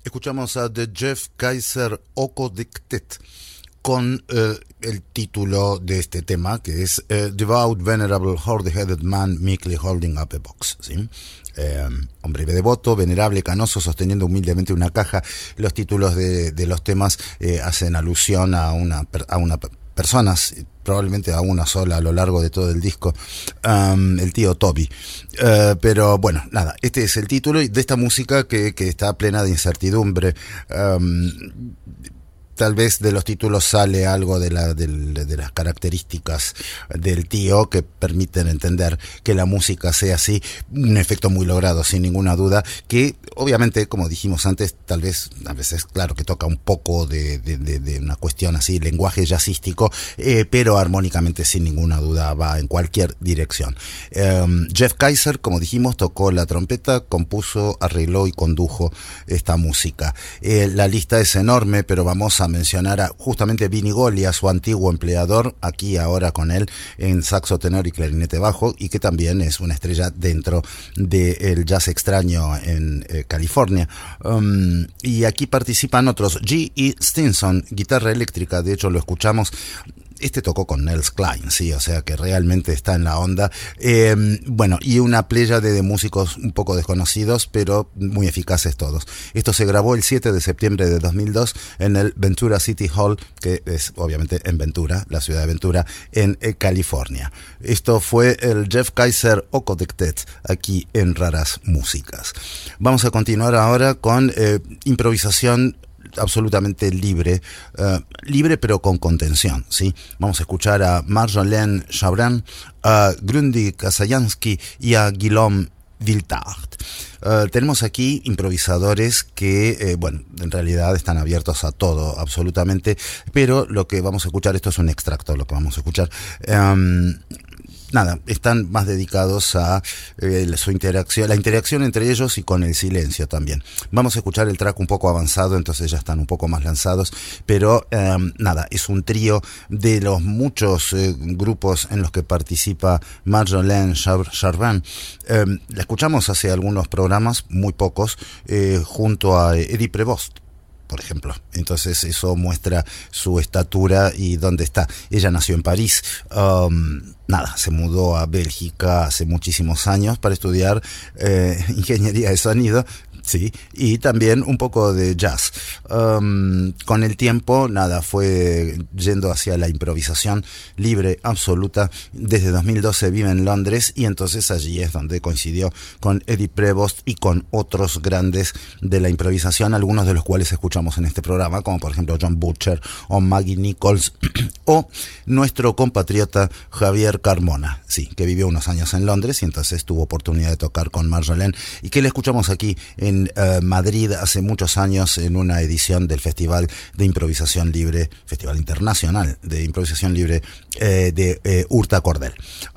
Escuchamos a The Jeff Kaiser Okodiktet con el título de este tema, que es Devout Venerable Hoard-Headed Man Meekly Holding Up a Box, ¿sí? Hombre devoto, venerable, canoso, sosteniendo humildemente una caja. Los títulos de los temas hacen alusión a una personas, probablemente a una sola a lo largo de todo el disco, el tío Toby. Pero bueno, nada, este es el título de esta música que está plena de incertidumbre. Tal vez de los títulos sale algo de las características del tío que permiten entender que la música sea así, un efecto muy logrado sin ninguna duda, que obviamente, como dijimos antes, tal vez a veces, claro, que toca un poco de una cuestión así, lenguaje jazzístico, pero armónicamente sin ninguna duda va en cualquier dirección. Jeff Kaiser, como dijimos, tocó la trompeta, compuso, arregló y condujo esta música. La lista es enorme, pero vamos a mencionar a justamente Vinny Golia, su antiguo empleador, aquí ahora con él en saxo tenor y clarinete bajo, y que también es una estrella dentro del jazz extraño en California. Y aquí participan otros: G.E. Stinson, guitarra eléctrica, de hecho lo escuchamos. Este tocó con Nels Cline, sí, o sea que realmente está en la onda. Bueno, y una pléyade de músicos un poco desconocidos, pero muy eficaces todos. Esto se grabó el 7 de septiembre de 2002 en el Ventura City Hall, que es obviamente en Ventura, la ciudad de Ventura, en California. Esto fue el Jeff Kaiser Okodiktet, aquí en Raras Músicas. Vamos a continuar ahora con improvisación absolutamente libre, libre pero con contención, ¿sí? Vamos a escuchar a Marjolaine Chabran, a Grundy Kasayansky y a Guillaume Viltard. Tenemos aquí improvisadores que, bueno, en realidad están abiertos a todo, absolutamente, pero lo que vamos a escuchar, esto es un extracto, lo que vamos a escuchar, nada, están más dedicados a su interacción, la interacción entre ellos y con el silencio también. Vamos a escuchar el track un poco avanzado, entonces ya están un poco más lanzados, pero nada, es un trío de los muchos grupos en los que participa Marjolaine Chabran. La escuchamos hace algunos programas, muy pocos, junto a Eddie Prevost, por ejemplo. Entonces eso muestra su estatura y dónde está. Ella nació en París, nada, se mudó a Bélgica hace muchísimos años para estudiar ingeniería de sonido, sí, y también un poco de jazz. Con el tiempo, nada, fue yendo hacia la improvisación libre, absoluta. Desde 2012 vive en Londres y entonces allí es donde coincidió con Eddie Prevost y con otros grandes de la improvisación, algunos de los cuales escuchamos en este programa, como por ejemplo John Butcher o Maggie Nichols o nuestro compatriota Javier Carmona, sí, que vivió unos años en Londres y entonces tuvo oportunidad de tocar con Marjolaine y que le escuchamos aquí en Madrid hace muchos años en una edición del Festival de Improvisación Libre, Festival Internacional de Improvisación Libre de Urta Cordel.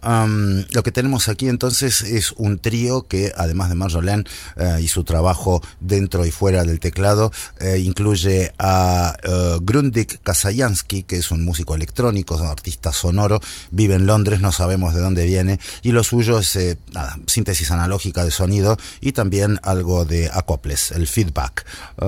Lo que tenemos aquí entonces es un trío que, además de Marjolaine y su trabajo dentro y fuera del teclado, incluye a Grundig Kasayansky, que es un músico electrónico, artista sonoro, vive en Londres, no sabemos de dónde viene, y lo suyo es nada, síntesis analógica de sonido y también algo de acoples, el feedback.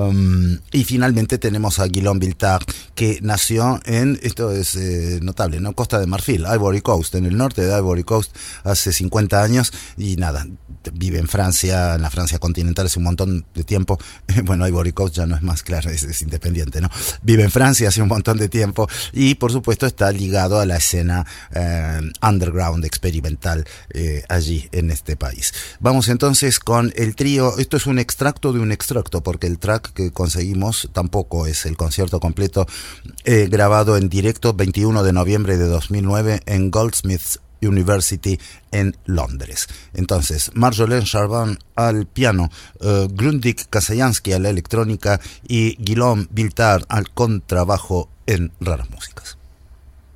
Y finalmente tenemos a Guillaume Viltard, que nació en, esto es notable, ¿no? Costa de Marfil, Ivory Coast, en el norte de Ivory Coast, hace 50 años, y nada, vive en Francia, en la Francia continental hace un montón de tiempo. Bueno, Ivory Coast ya no es más, claro, es independiente, ¿no? Vive en Francia hace un montón de tiempo y por supuesto está ligado a la escena underground experimental allí en este país. Vamos entonces con el trío. Esto es un extracto de un extracto, porque el track que conseguimos tampoco es el concierto completo, grabado en directo 21 de noviembre de 2009 en Goldsmiths University en Londres. Entonces, Marjolaine Chabran al piano, Grundig Kasayansky a la electrónica y Guillaume Viltard al contrabajo en Raras Músicas.